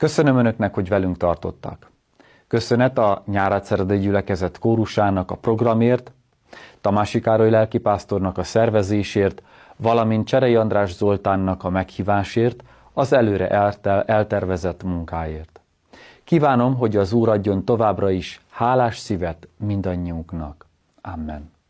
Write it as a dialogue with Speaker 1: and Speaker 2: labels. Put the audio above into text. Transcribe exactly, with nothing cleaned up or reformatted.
Speaker 1: Köszönöm Önöknek, hogy velünk tartottak. Köszönet a Nyárádszeredai Gyülekezet kórusának a programért, Tamási Károly lelkipásztornak a szervezésért, valamint Cserei András Zoltánnak a meghívásért, az előre eltervezett munkáért. Kívánom, hogy az Úr adjon továbbra is hálás szívet mindannyiunknak. Amen.